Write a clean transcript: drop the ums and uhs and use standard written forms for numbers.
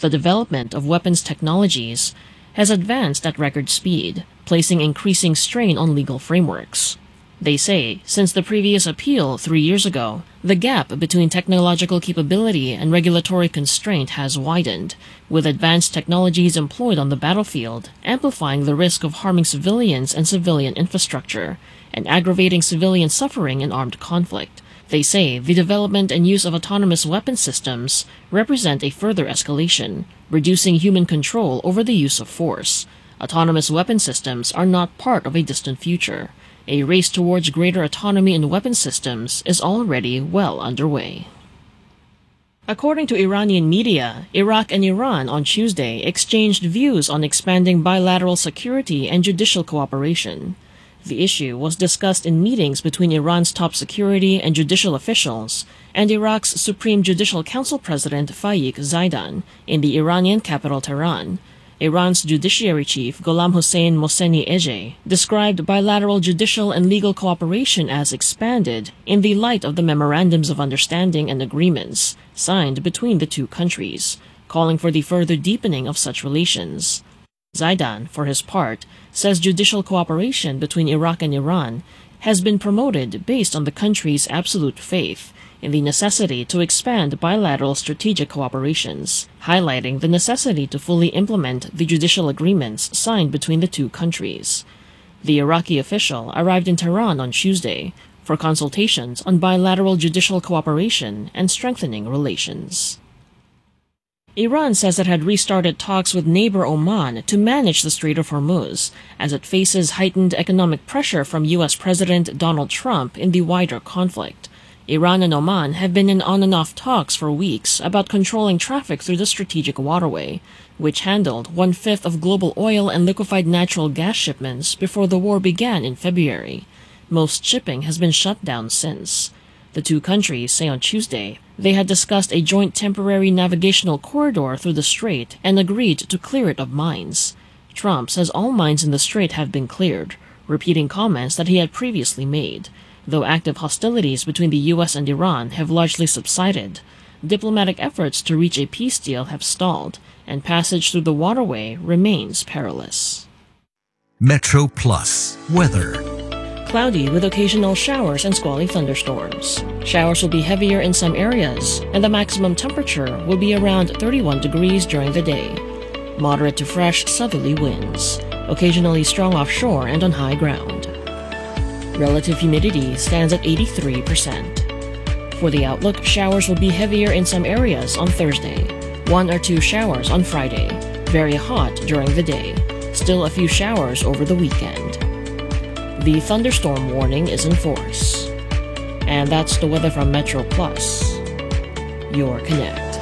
the development of weapons technologies has advanced at record speed, placing increasing strain on legal frameworks. They say, since the previous appeal 3 years ago, the gap between technological capability and regulatory constraint has widened, with advanced technologies employed on the battlefield amplifying the risk of harming civilians and civilian infrastructure, and aggravating civilian suffering in armed conflict. They say the development and use of autonomous weapon systems represent a further escalation, reducing human control over the use of force. Autonomous weapon systems are not part of a distant future. A race towards greater autonomy in weapon systems is already well underway. According to Iranian media, Iraq and Iran on Tuesday exchanged views on expanding bilateral security and judicial cooperation. The issue was discussed in meetings between Iran's top security and judicial officials and Iraq's Supreme Judicial Council President Faik Zaidan in the Iranian capital Tehran. Iran's judiciary chief Gholam Hossein Mohseni Ejei described bilateral judicial and legal cooperation as expanded in the light of the memorandums of understanding and agreements signed between the two countries, calling for the further deepening of such relations. Zaidan, for his part, says judicial cooperation between Iraq and Iran has been promoted based on the country's absolute faith in the necessity to expand bilateral strategic cooperations, highlighting the necessity to fully implement the judicial agreements signed between the two countries. The Iraqi official arrived in Tehran on Tuesday for consultations on bilateral judicial cooperation and strengthening relations. Iran says it had restarted talks with neighbor Oman to manage the Strait of Hormuz as it faces heightened economic pressure from U.S. President Donald Trump in the wider conflict. Iran and Oman have been in on-and-off talks for weeks about controlling traffic through the strategic waterway, which handled 1/5 of global oil and liquefied natural gas shipments before the war began in February. Most shipping has been shut down since. The two countries say on Tuesday they had discussed a joint temporary navigational corridor through the strait and agreed to clear it of mines. Trump says all mines in the strait have been cleared, repeating comments that he had previously made. Though active hostilities between the U.S. and Iran have largely subsided, diplomatic efforts to reach a peace deal have stalled, and passage through the waterway remains perilous. Metro Plus weather. Cloudy with occasional showers and squally thunderstorms. Showers will be heavier in some areas, and the maximum temperature will be around 31 degrees during the day. Moderate to fresh southerly winds, occasionally strong offshore and on high ground. Relative humidity stands at 83%. For the outlook, showers will be heavier in some areas on Thursday. 1 or 2 showers on Friday. Very hot during the day. Still a few showers over the weekend. The thunderstorm warning is in force. And that's the weather from Metro Plus, your connect.